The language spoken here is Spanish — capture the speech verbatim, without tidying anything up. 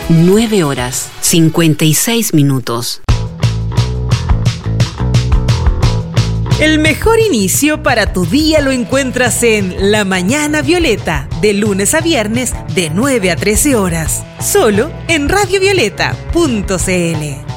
nueve horas, cincuenta y seis minutos. El mejor inicio para tu día lo encuentras en La Mañana Violeta, de lunes a viernes, de nueve a trece horas. Solo en radio violeta punto c l.